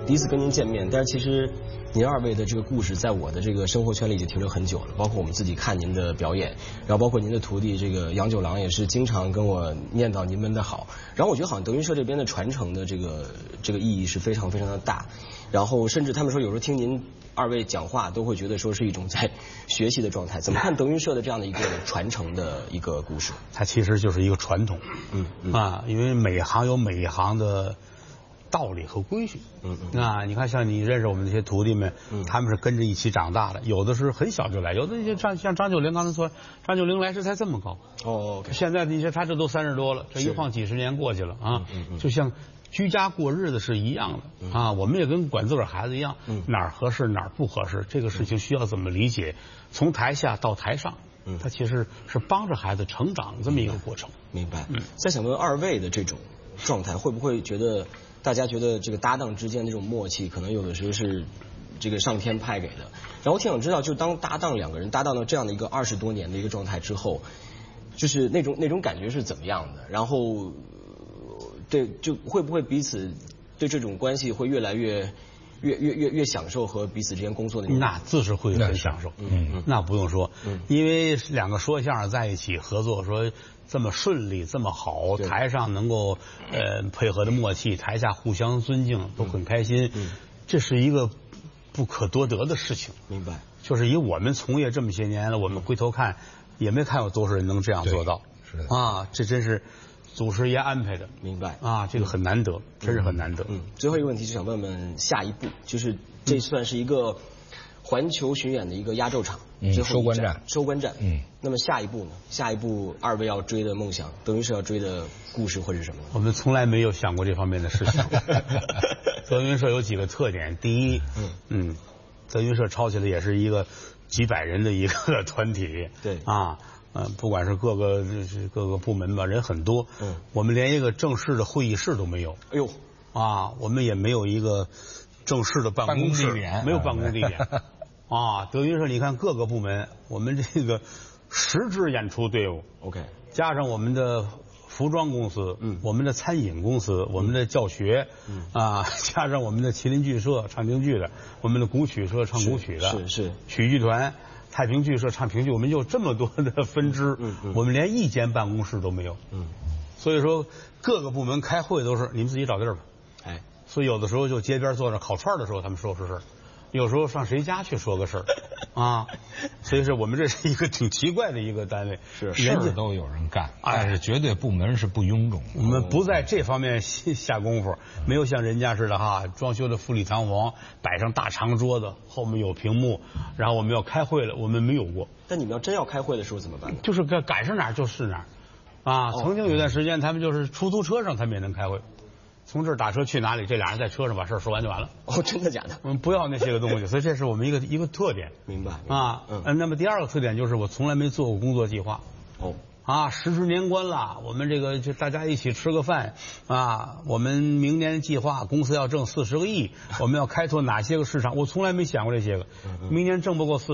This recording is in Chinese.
第一次跟您见面，但是其实您二位的这个故事在我的这个生活圈里已经停留很久了，包括我们自己看您的表演，然后包括您的徒弟这个杨九郎也是经常跟我念叨您们的好，然后我觉得好像德云社这边的传承的这个意义是非常非常的大，然后甚至他们说有时候听您二位讲话都会觉得说是一种在学习的状态，怎么看德云社的这样的一个传承的一个故事？ 它其实就是一个传统，因为每行有每一行的道理和规矩，你看像你认识我们这些徒弟们，他们是跟着一起长大的，有的是很小就来，有的就像张九龄刚才说，张九龄来时才这么高，现在你说他这都30多了，这一晃几十年过去了啊，就像居家过日子是一样的啊，我们也跟管自个儿孩子一样，哪儿合适哪儿不合适，这个事情需要怎么理解，从台下到台上，它其实是帮着孩子成长这么一个过程。 明白。再想问二位的这种状态，会不会觉得大家觉得这个搭档之间那种默契，可能有的时候是这个上天派给的？然后我挺想知道，就当搭档两个人搭档到这样的一个20多年的一个状态之后，就是那种感觉是怎么样的？然后对，就会不会彼此对这种关系会越来越享受和彼此之间工作的那自是会很享受，那不用说，因为两个说相声在一起合作，说这么顺利这么好，台上能够配合的默契，台下互相尊敬，都很开心，这是一个不可多得的事情。 明白。 就是以我们从业这么些年了，我们回头看也没看有多少人能这样做到。 是的啊，这真是祖师爷安排的。 明白啊，这个很难得，真是很难得。 最后一个问题就想问问下一步，就是这算是一个环球巡演的一个压轴场， 收官战。 收官战。那么下一步呢？下一步二位要追的梦想，德云社要追的故事会是什么呢？ 我们从来没有想过这方面的事情。德云社有几个特点，第一，德云社抄起来也是一个几百人的一个团体。 对啊。不管是各个部门吧，人很多。我们连一个正式的会议室都没有。 哎呦， 啊，我们也没有一个正式的办公室，没有办公地点。啊，德云社你看各个部门，我们这个10支演出队伍 ，OK， 加上我们的服装公司，我们的餐饮公司，我们的教学，加上我们的麒麟剧社唱京剧的，我们的古曲社唱古曲的， 是曲剧团。太平剧社唱评剧，我们有这么多的分支，我们连一间办公室都没有，所以说各个部门开会都是你们自己找地儿吧，所以有的时候就街边坐着烤串的时候他们说事儿，有时候上谁家去说个事儿，所以说我们这是一个挺奇怪的一个单位， 事儿都有人干，但是绝对部门是不臃肿。 我们不在这方面下功夫，没有像人家似的装修的富丽堂皇，摆上大长桌子，后面有屏幕，然后我们要开会了，我们没有过。 但你们要真要开会的时候怎么办？ 就是赶上哪儿就是哪儿，曾经有段时间他们就是出租车上他们也能开会。从这儿打车去哪里？这俩人在车上把事儿说完就完了。 真的假的？ 我们不要那些个东西，所以这是我们一个特点。 明白那么第二个特点就是我从来没做过工作计划。10年关了，我们这个就大家一起吃个饭我们明年计划公司要挣40个亿，我们要开拓哪些个市场？我从来没想过这些个。明年挣不过40